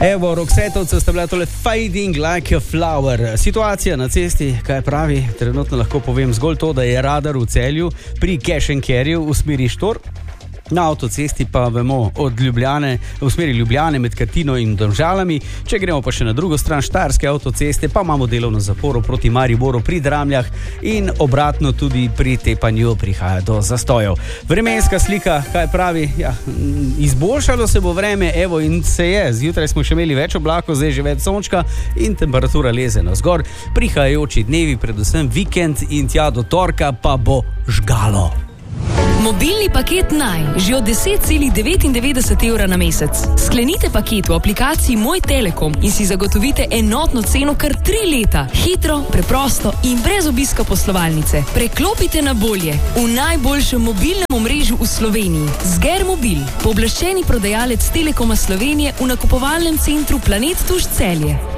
Evo, Roxetovce sta bila tole Fading Like a Flower. Situacija na cesti, kaj pravi, trenutno lahko povem zgolj to, da je radar v Celju pri Cash and Carryju v smeri Štor. Na avtocesti pa vemo od Ljubljane, v smeri Ljubljane med Katino in Domžalami. Če gremo pa še na drugo stran Štajerske avtoceste, pa imamo delovno zaporo proti Mariboru pri Dramljah in obratno tudi pri Tepanju prihaja do zastojev. Vremenska slika, kaj pravi, ja, izboljšalo se bo vreme, evo in se je. Zjutraj smo še imeli več oblakov, zdaj že več sončka in temperatura leze navzgor. Prihajajoči dnevi, predvsem vikend in tja do torka pa bo žgalo. Mobilni paket Naj, že od 10,99 evra na mesec. Sklenite paket v aplikaciji Moj Telekom in si zagotovite enotno ceno kar 3 leta. Hitro, preprosto in brez obiska poslovalnice. Preklopite na bolje v najboljšem mobilnem omrežju v Sloveniji. Zger Mobil, pooblaščeni prodajalec Telekoma Slovenije v nakupovalnem centru Planet Tuš Celje.